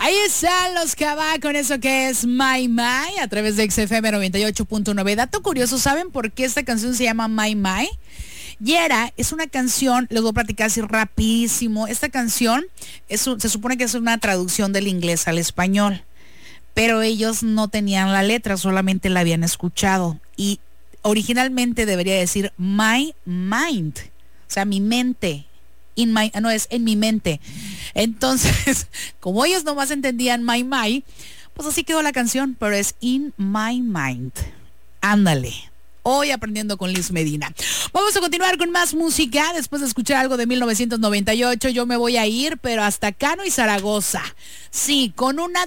Ahí están los Cabá con eso que es My My a través de XFM 98.9. Dato curioso, ¿saben por qué esta canción se llama My My? Yera es una canción, les voy a platicar así rapidísimo. Esta canción se supone que es una traducción del inglés al español, pero ellos no tenían la letra, solamente la habían escuchado. Y originalmente debería decir My Mind, o sea, mi mente. Es en mi mente. Entonces, como ellos nomás entendían My My, pues así quedó la canción, pero es In My Mind. Ándale. Hoy aprendiendo con Liz Medina. Vamos a continuar con más música. Después de escuchar algo de 1998, yo me voy a ir, pero hasta Cano y Zaragoza. Sí, con una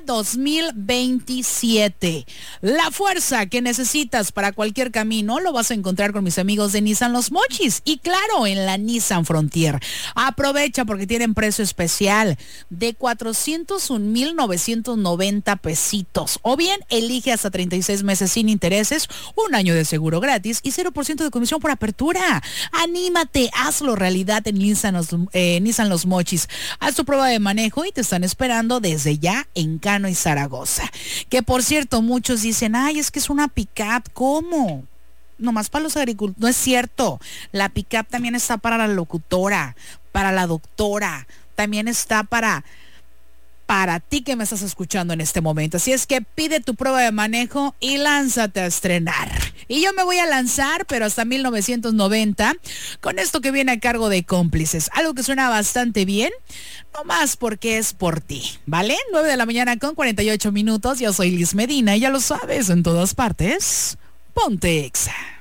2027. La fuerza que necesitas para cualquier camino lo vas a encontrar con mis amigos de Nissan Los Mochis. Y claro, en la Nissan Frontier. Aprovecha porque tienen precio especial de 401,990 pesitos. O bien, elige hasta 36 meses sin intereses, un año de seguro gratis y 0% de comisión por apertura. Anímate, hazlo realidad en Nissan Los Mochis. Haz tu prueba de manejo y te están esperando desde ya en Cano y Zaragoza. Que por cierto, muchos dicen, ay, es que es una pick-up. ¿Cómo? Nomás para los agricultores. No es cierto. La pick-up también está para la locutora, para la doctora. También está para ti que me estás escuchando en este momento. Así es que pide tu prueba de manejo y lánzate a estrenar. Y yo me voy a lanzar, pero hasta 1990, con esto que viene a cargo de Cómplices. Algo que suena bastante bien, no más porque es por ti, ¿vale? 9 de la mañana con 48 minutos. Yo soy Liz Medina y ya lo sabes, en todas partes, ponte Exa.